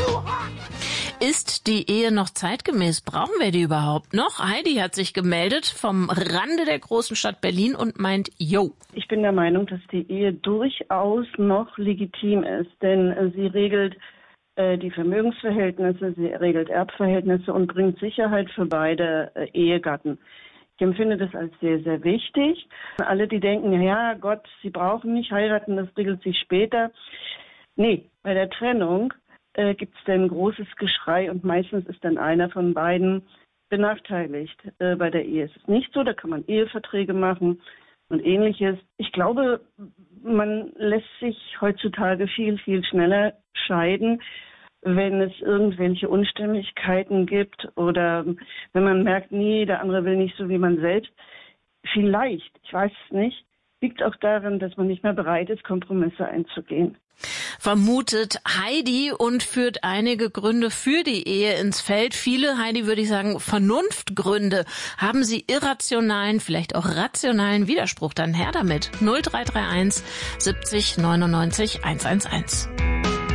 Ist die Ehe noch zeitgemäß? Brauchen wir die überhaupt noch? Heidi hat sich gemeldet vom Rande der großen Stadt Berlin und meint, yo. Ich bin der Meinung, dass die Ehe durchaus noch legitim ist, denn sie regelt die Vermögensverhältnisse, sie regelt Erbverhältnisse und bringt Sicherheit für beide Ehegatten. Ich empfinde das als sehr, sehr wichtig. Alle, die denken, ja Gott, sie brauchen nicht heiraten, das regelt sich später. Nee, bei der Trennung gibt es dann großes Geschrei und meistens ist dann einer von beiden benachteiligt. Bei der Ehe ist es nicht so, da kann man Eheverträge machen und Ähnliches. Ich glaube, man lässt sich heutzutage viel, viel schneller scheiden, wenn es irgendwelche Unstimmigkeiten gibt oder wenn man merkt, nee, der andere will nicht so wie man selbst. Vielleicht, ich weiß es nicht, liegt auch daran, dass man nicht mehr bereit ist, Kompromisse einzugehen. Vermutet Heidi und führt einige Gründe für die Ehe ins Feld. Viele, Heidi, würde ich sagen, Vernunftgründe. Haben Sie irrationalen, vielleicht auch rationalen Widerspruch, dann her damit. 0331 70 99 111.